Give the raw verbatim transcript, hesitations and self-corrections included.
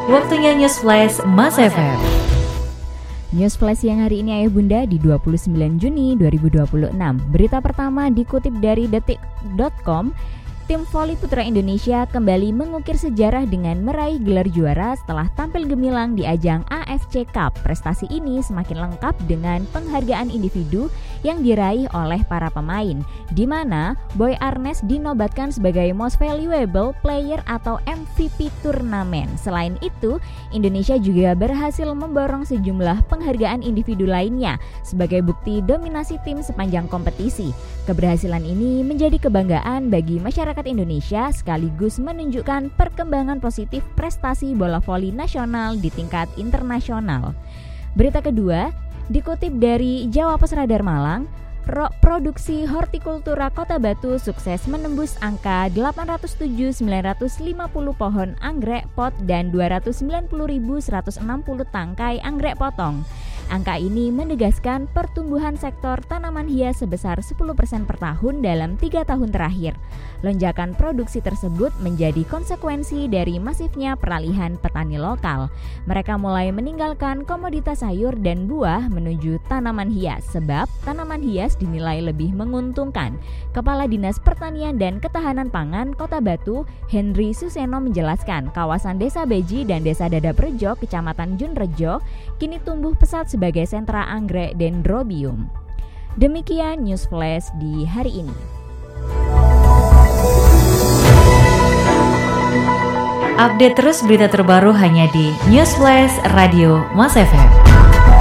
Waktunya News Flash Mas F M. News Flash siang hari ini Ayah Bunda di dua puluh sembilan Juni dua ribu dua puluh enam. Berita pertama dikutip dari detik dot com. Tim voli putra Indonesia kembali mengukir sejarah dengan meraih gelar juara setelah tampil gemilang di ajang A F C Cup. Prestasi ini semakin lengkap dengan penghargaan individu yang diraih oleh para pemain, di mana Boy Arnes dinobatkan sebagai Most Valuable Player atau M V P turnamen. Selain itu, Indonesia juga berhasil memborong sejumlah penghargaan individu lainnya sebagai bukti dominasi tim sepanjang kompetisi. Keberhasilan ini menjadi kebanggaan bagi masyarakat Indonesia sekaligus menunjukkan perkembangan positif prestasi bola voli nasional di tingkat internasional. Berita kedua dikutip dari Jawa Pos Radar Malang. Produksi hortikultura Kota Batu sukses menembus angka delapan ratus tujuh ribu sembilan ratus lima puluh pohon anggrek pot dan dua ratus sembilan puluh ribu seratus enam puluh tangkai anggrek potong. Angka ini menegaskan pertumbuhan sektor tanaman hias sebesar sepuluh persen per tahun dalam tiga tahun terakhir. Lonjakan produksi tersebut menjadi konsekuensi dari masifnya peralihan petani lokal. Mereka mulai meninggalkan komoditas sayur dan buah menuju tanaman hias sebab tanaman hias dinilai lebih menguntungkan. Kepala Dinas Pertanian dan Ketahanan Pangan Kota Batu, Henry Suseno menjelaskan, kawasan Desa Beji dan Desa Dadap Rejo, Kecamatan Junrejo, kini tumbuh pesat sebagai sentra anggrek dendrobium. Demikian News Flash di hari ini. Update terus berita terbaru hanya di News Flash Radio Mas F M.